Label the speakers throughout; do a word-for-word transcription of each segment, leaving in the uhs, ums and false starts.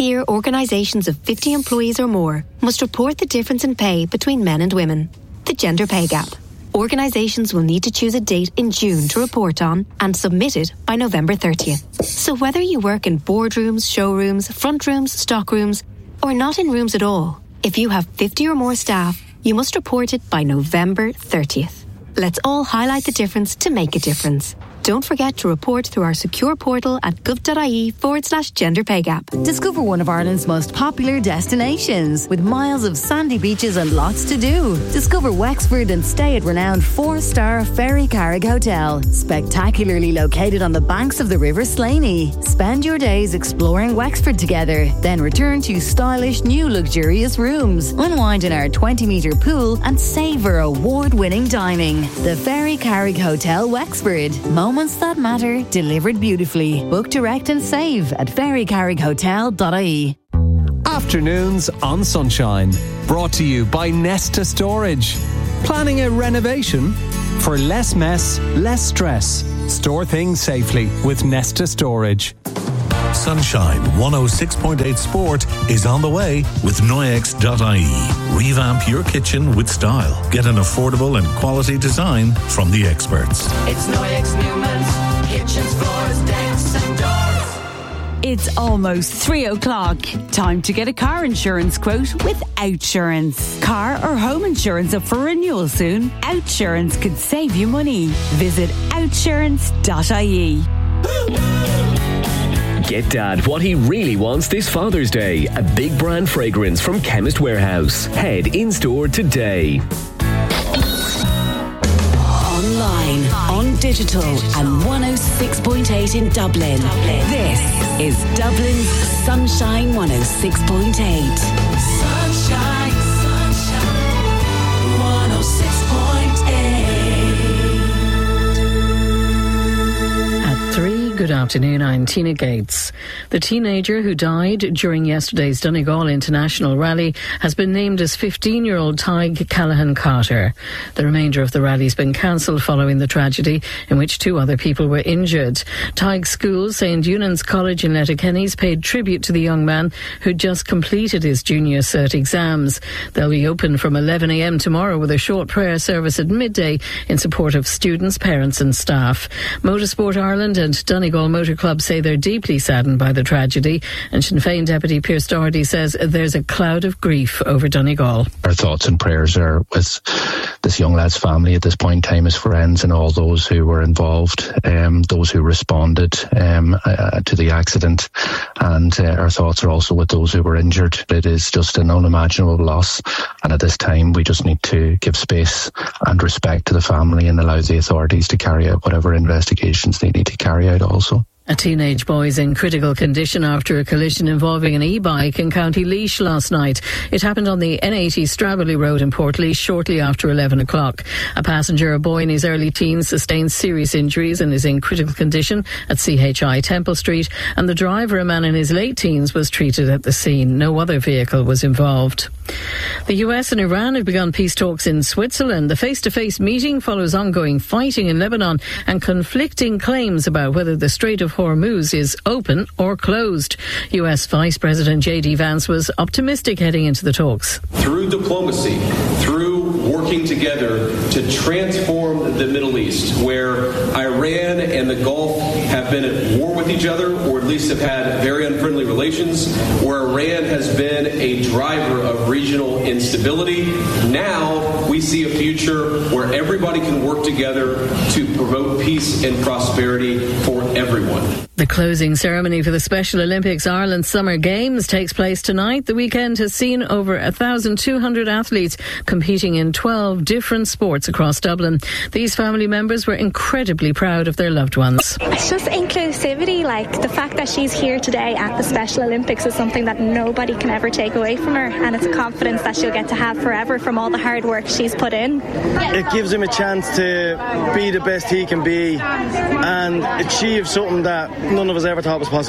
Speaker 1: year, organisations of fifty employees or more must report the difference in pay between men and women, the gender pay gap. Organisations will need to choose a date in June to report on and submit it by November thirtieth. So whether you work in boardrooms, showrooms, front rooms, stock rooms, or not in rooms at all, if you have fifty or more staff, you must report it by November thirtieth. Let's all highlight the difference to make a difference. Don't forget to report through our secure portal at gov.ie forward slash gender pay gap.
Speaker 2: Discover one of Ireland's most popular destinations with miles of sandy beaches and lots to do. Discover Wexford and stay at renowned four-star Ferry Carrick Hotel, spectacularly located on the banks of the River Slaney. Spend your days exploring Wexford together, then return to stylish new luxurious rooms. Unwind in our twenty metre pool and savour award-winning dining. The Ferry Carrick Hotel, Wexford. Moments that matter, delivered beautifully. Book direct and save at ferry carrick hotel dot I E.
Speaker 3: Afternoons on Sunshine. Brought to you by Nesta Storage. Planning a renovation? For less mess, less stress. Store things safely with Nesta Storage.
Speaker 4: Sunshine one oh six point eight Sport is on the way with Noyex dot I E. Revamp your kitchen with style. Get an affordable and quality design from the experts.
Speaker 5: It's Noyex Newman's kitchens, floors, decks and doors.
Speaker 6: It's almost three o'clock. Time to get a car insurance quote with Outsurance. Car or home insurance up for renewal soon? Outsurance could save you money. Visit outsurance dot I E.
Speaker 7: Get Dad what he really wants this Father's Day. A big brand fragrance from Chemist Warehouse. Head in-store today.
Speaker 2: Online, on digital and one oh six point eight in Dublin. This is Dublin's Sunshine one oh six point eight.
Speaker 5: Sunshine, sunshine, one oh six point eight.
Speaker 8: At three, good afternoon, I'm Tina Gates. The teenager who died during yesterday's Donegal International Rally has been named as fifteen-year-old Tig Callahan Carter. The remainder of the rally has been cancelled following the tragedy in which two other people were injured. Tig's school, Saint Eunan's College in Letterkenny's, paid tribute to the young man who just completed his junior cert exams. They'll be open from eleven a.m. tomorrow with a short prayer service at midday in support of students, parents and staff. Motorsport Ireland and Donegal Motor Club say they're deeply saddened by the tragedy, and Sinn Féin Deputy Pierce Doherty says there's a cloud of grief over Donegal.
Speaker 9: Our thoughts and prayers are with this young lad's family at this point in time, his friends and all those who were involved, um, those who responded um, uh, to the accident, and uh, our thoughts are also with those who were injured. It is just an unimaginable loss, and at this time we just need to give space and respect to the family and allow the authorities to carry out whatever investigations they need to carry out also.
Speaker 8: A teenage boy is in critical condition after a collision involving an e-bike in County Laois last night. It happened on the N eighty Stravelly Road in Portlaoise shortly after eleven o'clock. A passenger, a boy in his early teens, sustained serious injuries and is in critical condition at C H I Temple Street, and the driver, a man in his late teens, was treated at the scene. No other vehicle was involved. The U S and Iran have begun peace talks in Switzerland. The face-to-face meeting follows ongoing fighting in Lebanon and conflicting claims about whether the Strait of Hormuz is open or closed. U S Vice President J D Vance was optimistic heading into the talks.
Speaker 10: Through diplomacy, through working together to transform the Middle East, where Iran and the Gulf have been at war with each other, or at least have had very unfriendly relations, where Iran has been a driver of regional instability. Now we see a future where everybody can work together to promote peace and prosperity for everyone.
Speaker 8: The closing ceremony for the Special Olympics Ireland Summer Games takes place tonight. The weekend has seen over one thousand two hundred athletes competing in twelve different sports across Dublin. These family members were incredibly proud of their loved ones.
Speaker 11: It's just inclusivity, like the fact that she's here today at the Special Olympics is something that nobody can ever take away from her, and it's a confidence that she'll get to have forever from all the hard work she's put in.
Speaker 12: It gives him a chance to be the best he can be and achieve something that none of us ever thought was possible.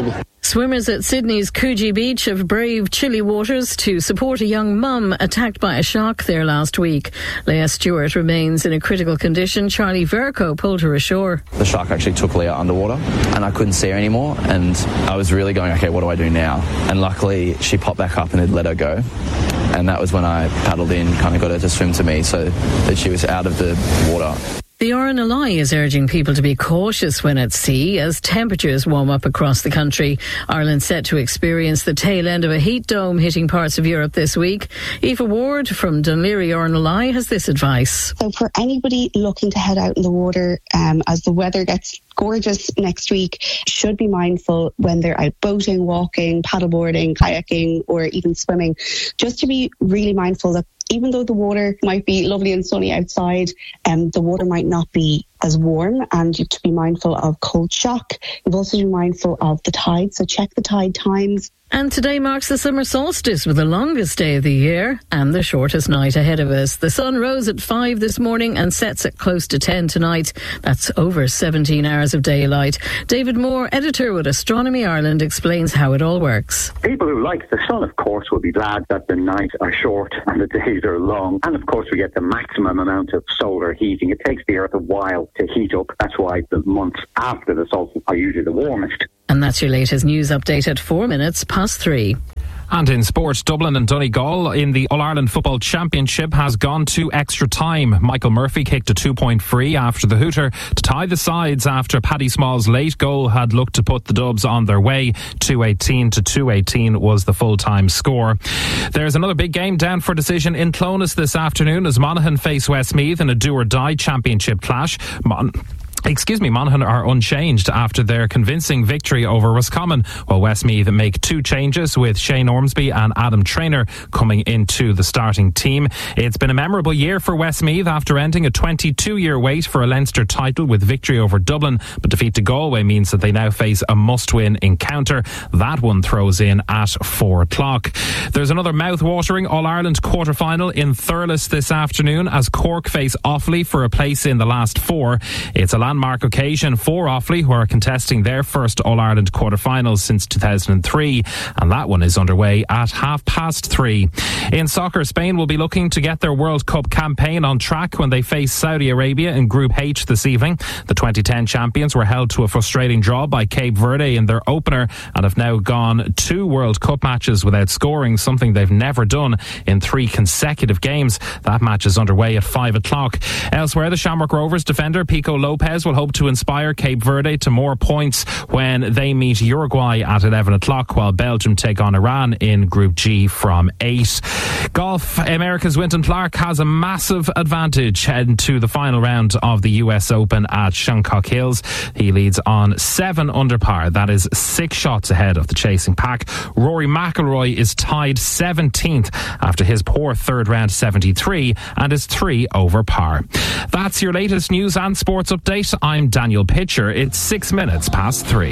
Speaker 8: Swimmers at Sydney's Coogee Beach have braved chilly waters to support a young mum attacked by a shark there last week. Leah Stewart remains in a critical condition. Charlie Verco pulled her ashore.
Speaker 13: The shark actually took Leah underwater and I couldn't see her anymore, and I was really going, okay, what do I do now? And luckily she popped back up and had let her go. And that was when I paddled in, kind of got her to swim to me so that she was out of the water.
Speaker 8: The R N L I is urging people to be cautious when at sea as temperatures warm up across the country. Ireland's set to experience the tail end of a heat dome hitting parts of Europe this week. Aoife Ward from Dún Laoghaire R N L I has this advice.
Speaker 14: So for anybody looking to head out in the water um, as the weather gets gorgeous next week, should be mindful when they're out boating, walking, paddleboarding, kayaking or even swimming, just to be really mindful that even though the water might be lovely and sunny outside, um, the water might not be as warm, and you have to be mindful of cold shock. You've also to be mindful of the tide, so check the tide times.
Speaker 8: And today marks the summer solstice with the longest day of the year and the shortest night ahead of us. The sun rose at five this morning and sets at close to ten tonight. That's over seventeen hours of daylight. David Moore, editor with Astronomy Ireland, explains how it all works.
Speaker 15: People who like the sun, of course, will be glad that the nights are short and the days are long. And of course, we get the maximum amount of solar heating. It takes the Earth a while to heat up. That's why the months after the solstice are usually the warmest.
Speaker 8: And that's your latest news update at four minutes past three.
Speaker 16: And in sports, Dublin and Donegal in the All-Ireland Football Championship has gone to extra time. Michael Murphy kicked a two-point free after the hooter to tie the sides after Paddy Small's late goal had looked to put the Dubs on their way. two eighteen to two eighteen was the full-time score. There's another big game down for decision in Clonus this afternoon as Monaghan face Westmeath in a do-or-die championship clash. Mon- Excuse me, Monaghan are unchanged after their convincing victory over Roscommon, while Westmeath make two changes with Shane Ormsby and Adam Traynor coming into the starting team. It's been a memorable year for Westmeath after ending a twenty-two year wait for a Leinster title with victory over Dublin, but defeat to Galway means that they now face a must-win encounter. That one throws in at four o'clock. There's another mouth-watering All-Ireland quarter-final in Thurles this afternoon as Cork face Offaly for a place in the last four. It's a landmark occasion for Offaly, who are contesting their first All-Ireland quarter-finals since two thousand three, and that one is underway at half past three. In soccer, Spain will be looking to get their World Cup campaign on track when they face Saudi Arabia in Group H this evening. The twenty ten champions were held to a frustrating draw by Cape Verde in their opener and have now gone two World Cup matches without scoring, something they've never done in three consecutive games. That match is underway at five o'clock. Elsewhere, the Shamrock Rovers defender Pico Lopez will hope to inspire Cape Verde to more points when they meet Uruguay at eleven o'clock, while Belgium take on Iran in Group G from eight. Golf, America's Wynton Clark has a massive advantage heading to the final round of the U S Open at Shancock Hills. He leads on seven under par. That is six shots ahead of the chasing pack. Rory McIlroy is tied seventeenth after his poor third round seventy-three and is three over par. That's your latest news and sports update. I'm Daniel Pitcher. It's six minutes past three.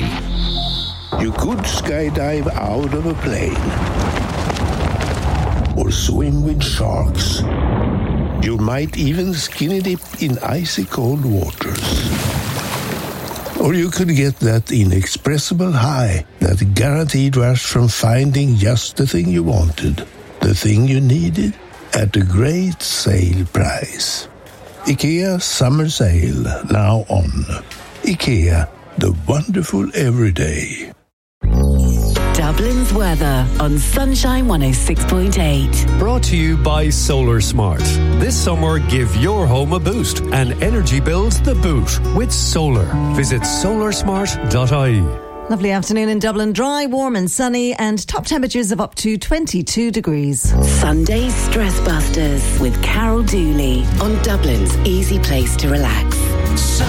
Speaker 17: You could skydive out of a plane or swim with sharks. You might even skinny dip in icy cold waters. Or you could get that inexpressible high, that guaranteed rush from finding just the thing you wanted, the thing you needed, at a great sale price. IKEA Summer Sale, now on. IKEA, the wonderful everyday.
Speaker 2: Dublin's weather on Sunshine one oh six point eight.
Speaker 18: Brought to you by Solar Smart. This summer, give your home a boost and energy bills the boot with solar. Visit solar smart dot I E.
Speaker 19: Lovely afternoon in Dublin, dry, warm and sunny, and top temperatures of up to twenty-two degrees.
Speaker 2: Sunday Stress Busters with Carol Dooley on Dublin's easy place to relax.